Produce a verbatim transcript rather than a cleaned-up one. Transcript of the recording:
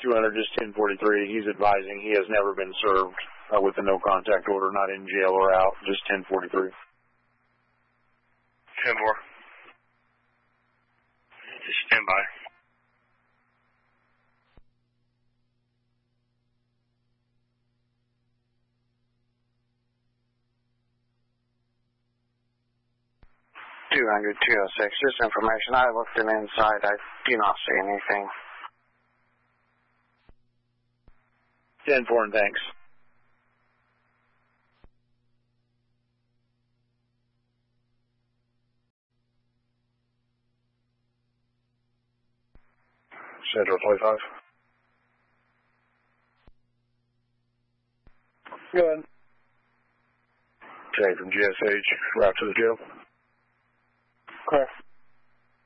two hundred, just ten forty-three. He's advising he has never been served uh, with a no-contact order, not in jail or out, just ten forty-three. ten four. Just stand by. two hundred, two oh six, just information. I looked in inside. I do not see anything. ten four, and thanks. Central twenty-five. Go ahead. Jay from G S H, route to the jail. Correct.